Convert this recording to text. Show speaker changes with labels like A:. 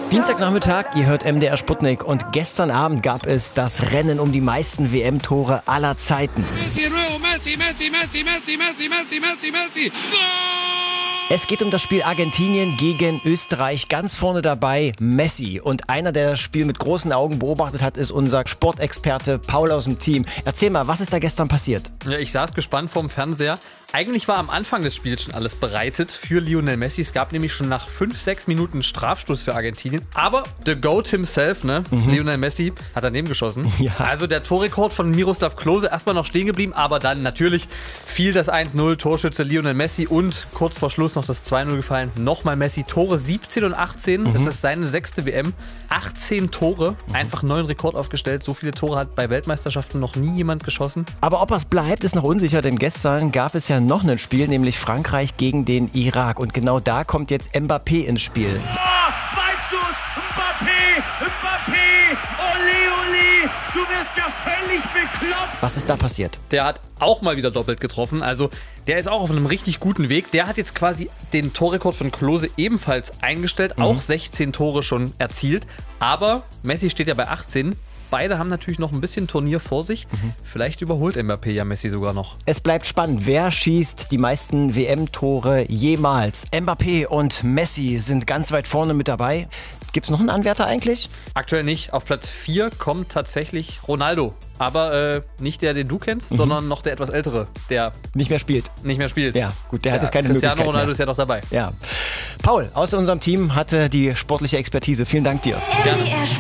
A: Dienstagnachmittag, ihr hört MDR Sputnik und gestern Abend gab es das Rennen um die meisten WM-Tore aller Zeiten.
B: Messi, Messi, Messi, Messi, Messi, Messi, Messi, Messi, Messi.
A: Es geht um das Spiel Argentinien gegen Österreich. Ganz vorne dabei Messi. Und einer, der das Spiel mit großen Augen beobachtet hat, ist unser Sportexperte Paul aus dem Team. Erzähl mal, was ist da gestern passiert?
C: Ja, ich saß gespannt vorm Fernseher. Eigentlich war am Anfang des Spiels schon alles bereitet für Lionel Messi. Es gab nämlich schon nach 5-6 Minuten Strafstoß für Argentinien. Aber the GOAT himself, Lionel Messi, hat daneben geschossen.
A: Ja.
C: Also der Torrekord von Miroslav Klose erstmal noch stehen geblieben. Aber dann natürlich fiel das 1-0, Torschütze Lionel Messi und kurz vor Schluss noch das 2-0 gefallen. Nochmal Messi, Tore 17 und 18. Das ist seine 6. WM. 18 Tore, einfach neuen Rekord aufgestellt. So viele Tore hat bei Weltmeisterschaften noch nie jemand geschossen.
A: Aber ob es bleibt, ist noch unsicher, denn gestern gab es ja noch ein Spiel, nämlich Frankreich gegen den Irak. Und genau da kommt jetzt Mbappé ins Spiel.
D: Weitschuss, Mbappé, Mbappé, ole, ole, du bist ja völlig bekloppt.
A: Was ist da passiert?
C: Der hat auch mal wieder doppelt getroffen. Also der ist auch auf einem richtig guten Weg. Der hat jetzt quasi den Torrekord von Klose ebenfalls eingestellt. Auch 16 Tore schon erzielt. Aber Messi steht ja bei 18. Beide haben natürlich noch ein bisschen Turnier vor sich. Vielleicht überholt Mbappé ja Messi sogar noch.
A: Es bleibt spannend. Wer schießt die meisten WM-Tore jemals? Mbappé und Messi sind ganz weit vorne mit dabei. Gibt es noch einen Anwärter eigentlich?
C: Aktuell nicht. Auf Platz 4 kommt tatsächlich Ronaldo. Aber nicht der, den du kennst, sondern noch der etwas ältere, der
A: Nicht mehr spielt.
C: nicht mehr spielt.
A: Ja, gut, der hat jetzt keine
C: Cristiano
A: Möglichkeit
C: Ronaldo
A: mehr.
C: ist ja noch dabei.
A: Ja. Paul aus unserem Team hatte die sportliche Expertise. Vielen Dank dir.
E: MDR